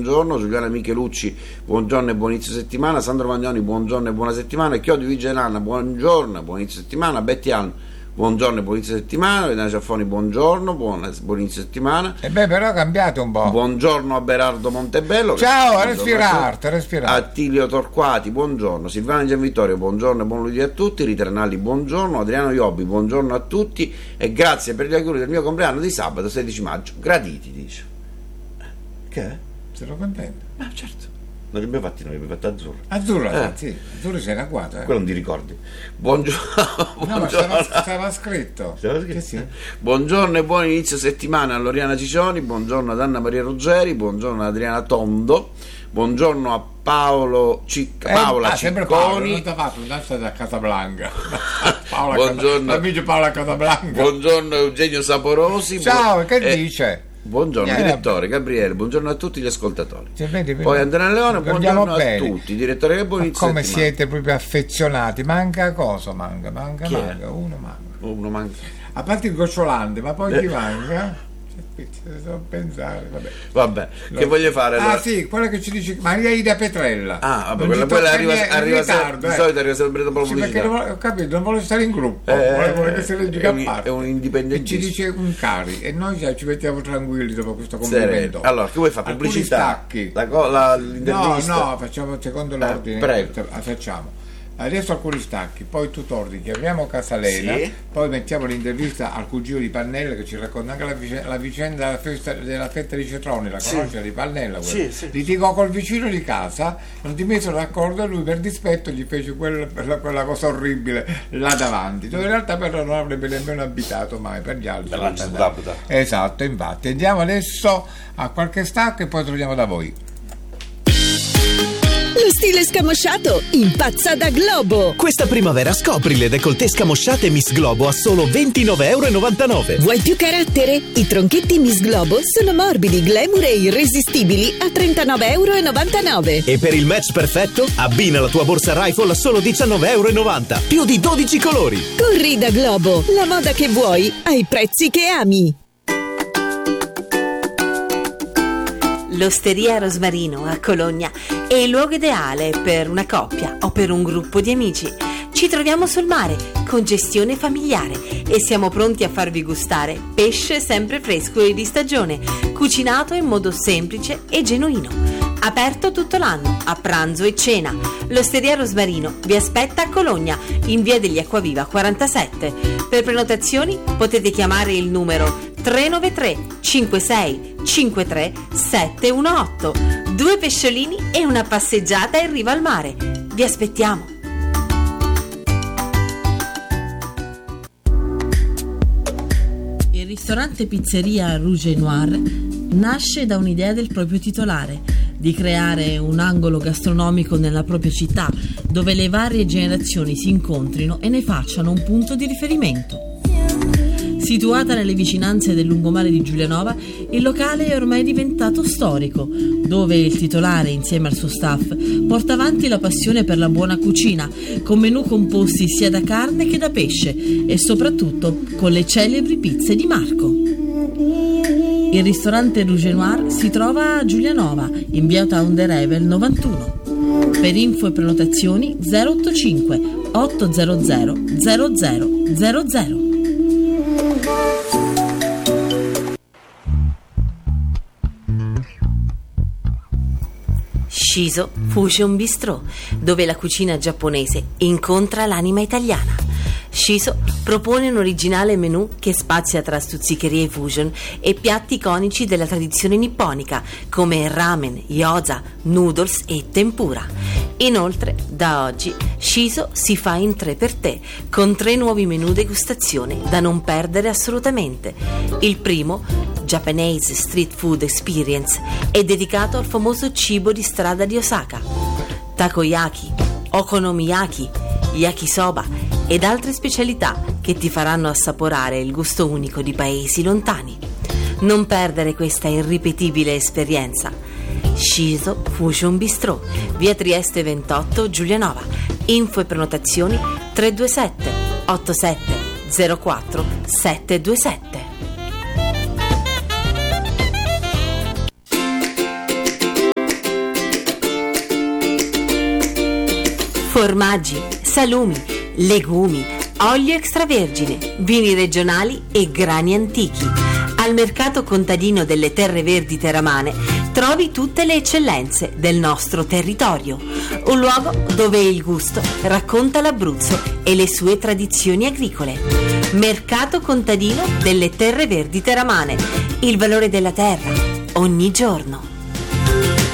buongiorno. Giuliana Michelucci, buongiorno e buon inizio settimana. Sandro Magnoni, buongiorno e buona settimana. Chiodi Vigelanna, buongiorno e buon inizio settimana. Betty Allen, buongiorno e buon inizio settimana. Vedana Ciaffoni, buongiorno, buon inizio settimana. E beh, però cambiate un po'. Buongiorno a Berardo Montebello. Ciao, respirate. Attilio Torquati, buongiorno. Silvana Gianvittorio, buongiorno e buon lunedì a tutti. Rita Renalli, buongiorno. Adriano Iobbi, buongiorno a tutti e grazie per gli auguri del mio compleanno di sabato 16 maggio. Graditi, dice. Che è? Sono contento. Ma certo. Non li abbiamo fatti noi, abbiamo fatto Azzurro, sì. Azzurro c'è una quadra. Quello non ti ricordi. Buongiorno. No, ma stava scritto. Sì. Buongiorno e buon inizio settimana a Loriana Cicioni, buongiorno ad Anna Maria Ruggeri, buongiorno ad Adriana Tondo, buongiorno a Paola Cicconi. Sempre Paolo, non ti ha fatto un'altra da Casablanca. Buongiorno. Amico Paola Casablanca. Buongiorno Eugenio Saporosi. Ciao, che dice? Buongiorno direttore Gabriele, buongiorno a tutti gli ascoltatori. Vedi, poi Andrea Leone, buongiorno a tutti. Direttore, che buon inizio come settimana. Siete proprio affezionati. Manca cosa? Manca. Uno manca. A parte il gocciolante, ma poi chi manca? Devo pensare, vabbè. Che voglio fare allora? Sì, quella che ci dice Maria Ida Petrella. Quella arriva ritardo, di solito arriva sempre dopo la pubblicità. Perché ho capito, non vuole stare in gruppo, vuole che se leggi a parte. È un indipendentista. E ci dice un cari e noi ci mettiamo tranquilli dopo questo complimento. Allora, che vuoi fare? Pubblicità? L'intervista? No, facciamo secondo l'ordine. Prego. Facciamo. Adesso alcuni stacchi, poi tu torni, chiamiamo Casalena, poi mettiamo l'intervista al cugino di Pannella che ci racconta anche la vicenda della fetta di Cetroni, la conosce di Pannella? Sì. Litigò col vicino di casa, non ti misero d'accordo e lui per dispetto gli fece quella cosa orribile là davanti, dove in realtà però non avrebbe nemmeno abitato mai per gli altri. Esatto, infatti. Andiamo adesso a qualche stacco e poi torniamo da voi. Lo stile scamosciato impazza da Globo. Questa primavera scopri le décolleté scamosciate Miss Globo a solo €20,99. Vuoi più carattere? I tronchetti Miss Globo sono morbidi, glamour e irresistibili a €39,99. E per il match perfetto abbina la tua borsa Rifle a solo €19,90. Più di 12 colori. Corri da Globo, la moda che vuoi ai prezzi che ami. L'Osteria Rosmarino a Cologna è il luogo ideale per una coppia o per un gruppo di amici. Ci troviamo sul mare con gestione familiare e siamo pronti a farvi gustare pesce sempre fresco e di stagione, cucinato in modo semplice e genuino. Aperto tutto l'anno, a pranzo e cena. L'Osteria Rosmarino vi aspetta a Cologna, in via degli Acquaviva 47. Per prenotazioni potete chiamare il numero 393 56 53 718. 2 pesciolini e una passeggiata in riva al mare. Vi aspettiamo. Il ristorante pizzeria Rouge Noir nasce da un'idea del proprio titolare, di creare un angolo gastronomico nella propria città dove le varie generazioni si incontrino e ne facciano un punto di riferimento. Situata nelle vicinanze del lungomare di Giulianova, il locale è ormai diventato storico, dove il titolare, insieme al suo staff, porta avanti la passione per la buona cucina, con menù composti sia da carne che da pesce e soprattutto con le celebri pizze di Marco. Il ristorante Rouge Noir si trova a Giulianova, in via Town de Revel 91. Per info e prenotazioni 085 800 0000. Shiso Fusion Bistro, dove la cucina giapponese incontra l'anima italiana. Shiso propone un originale menù che spazia tra stuzzicherie fusion e piatti iconici della tradizione nipponica come ramen, gyoza, noodles e tempura. Inoltre, da oggi, Shiso si fa in 3 per te, con 3 nuovi menù degustazione da non perdere assolutamente. Il primo, Japanese Street Food Experience, è dedicato al famoso cibo di strada di Osaka. Takoyaki, okonomiyaki, yakisoba ed altre specialità che ti faranno assaporare il gusto unico di paesi lontani. Non perdere questa irripetibile esperienza. Shiso Fusion Bistro, via Trieste 28, Giulianova. Info e prenotazioni 327 87 04 727. formaggi, salumi, legumi, olio extravergine, vini regionali e grani antichi. Al mercato contadino delle Terre Verdi Teramane trovi tutte le eccellenze del nostro territorio, un luogo dove il gusto racconta l'Abruzzo e le sue tradizioni agricole. Mercato contadino delle Terre Verdi Teramane, il valore della terra ogni giorno.